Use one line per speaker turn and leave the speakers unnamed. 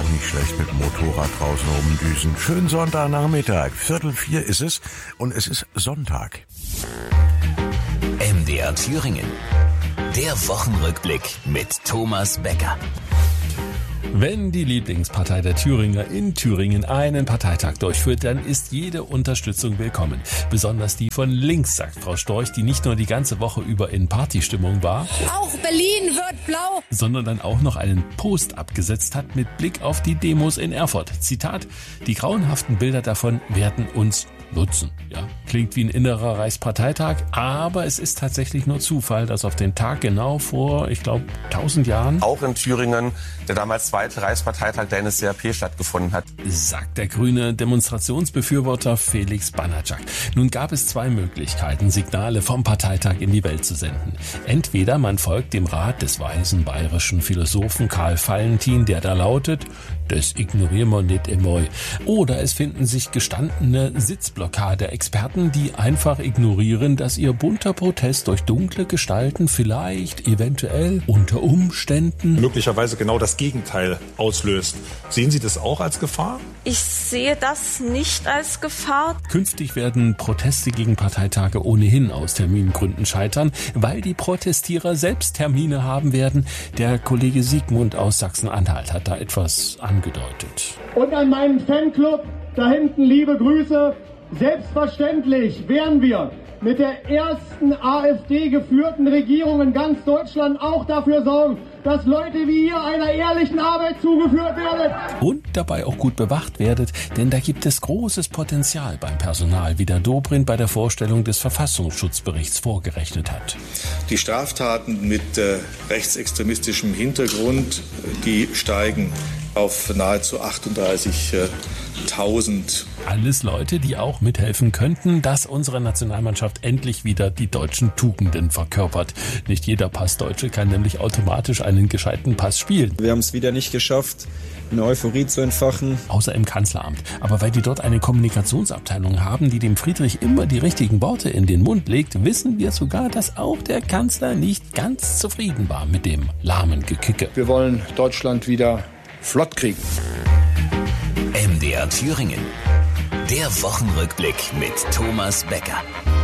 nicht schlecht mit dem Motorrad draußen rumdüsen. Schönen Sonntagnachmittag, 3:45 ist es und es ist Sonntag.
MDR Thüringen. Der Wochenrückblick mit Thomas Becker.
Wenn die Lieblingspartei der Thüringer in Thüringen einen Parteitag durchführt, dann ist jede Unterstützung willkommen. Besonders die von links, sagt Frau Storch, die nicht nur die ganze Woche über in Partystimmung war,
auch Berlin wird blau,
sondern dann auch noch einen Post abgesetzt hat mit Blick auf die Demos in Erfurt. Zitat: Die grauenhaften Bilder davon werden uns nutzen. Ja, klingt wie ein innerer Reichsparteitag, aber es ist tatsächlich nur Zufall, dass auf den Tag genau vor, ich glaube, 1000 Jahren
auch in Thüringen der damals zweite Reichsparteitag der NSDAP stattgefunden hat,
sagt der grüne Demonstrationsbefürworter Felix Banatschak. Nun gab es zwei Möglichkeiten, Signale vom Parteitag in die Welt zu senden. Entweder man folgt dem Rat des weisen bayerischen Philosophen Karl Valentin, der da lautet: Das ignorieren wir nicht immer. Oder es finden sich gestandene Sitzblockade-Experten, die einfach ignorieren, dass ihr bunter Protest durch dunkle Gestalten vielleicht, eventuell, unter Umständen
möglicherweise genau das Gegenteil auslöst. Sehen Sie das auch als Gefahr?
Ich sehe das nicht als Gefahr.
Künftig werden Proteste gegen Parteitage ohnehin aus Termingründen scheitern, weil die Protestierer selbst Termine haben werden. Der Kollege Siegmund aus Sachsen-Anhalt hat da etwas angedeutet.
Und an meinen Fanclub da hinten liebe Grüße. Selbstverständlich werden wir mit der ersten AfD-geführten Regierung in ganz Deutschland auch dafür sorgen, dass Leute wie ihr einer ehrlichen Arbeit zugeführt werden.
Und dabei auch gut bewacht werdet, denn da gibt es großes Potenzial beim Personal, wie der Dobrindt bei der Vorstellung des Verfassungsschutzberichts vorgerechnet hat.
Die Straftaten mit rechtsextremistischem Hintergrund, die steigen auf nahezu 38.000.
Alles Leute, die auch mithelfen könnten, dass unsere Nationalmannschaft endlich wieder die deutschen Tugenden verkörpert. Nicht jeder Passdeutsche kann nämlich automatisch einen gescheiten Pass spielen.
Wir haben es wieder nicht geschafft, eine Euphorie zu entfachen.
Außer im Kanzleramt. Aber weil die dort eine Kommunikationsabteilung haben, die dem Friedrich immer die richtigen Worte in den Mund legt, wissen wir sogar, dass auch der Kanzler nicht ganz zufrieden war mit dem lahmen Gekicke.
Wir wollen Deutschland wieder flott kriegen.
MDR Thüringen. Der Wochenrückblick mit Thomas Becker.